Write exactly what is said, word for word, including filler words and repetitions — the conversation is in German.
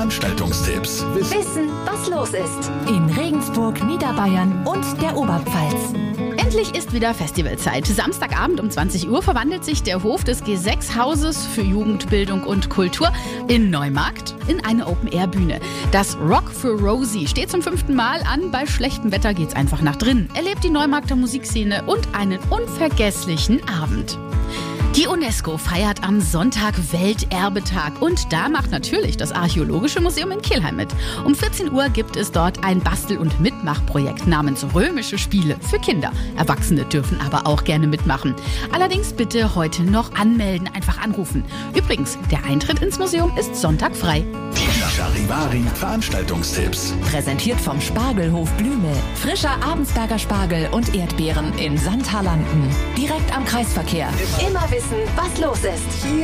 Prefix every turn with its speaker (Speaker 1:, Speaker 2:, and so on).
Speaker 1: Veranstaltungstipps.
Speaker 2: Wissen, was los ist.
Speaker 3: In Regensburg, Niederbayern und der Oberpfalz.
Speaker 4: Endlich ist wieder Festivalzeit. Samstagabend um zwanzig Uhr verwandelt sich der Hof des G sechs Hauses für Jugend, Bildung und Kultur in Neumarkt in eine Open-Air-Bühne. Das Rock für Rosie steht zum fünften Mal an. Bei schlechtem Wetter geht's einfach nach drinnen. Erlebt die Neumarkter Musikszene und einen unvergesslichen Abend. Die UNESCO feiert am Sonntag Welterbetag und da macht natürlich das Archäologische Museum in Kelheim mit. Um vierzehn Uhr gibt es dort ein Bastel- und Mitmachprojekt namens Römische Spiele für Kinder. Erwachsene dürfen aber auch gerne mitmachen. Allerdings bitte heute noch anmelden, einfach anrufen. Übrigens, der Eintritt ins Museum ist Sonntag frei.
Speaker 1: Die Charivari Veranstaltungstipps.
Speaker 3: Präsentiert vom Spargelhof Blümel. Frischer Abensberger Spargel und Erdbeeren in Sandhalanden. Direkt am Kreisverkehr.
Speaker 2: Immer wissen, was los ist.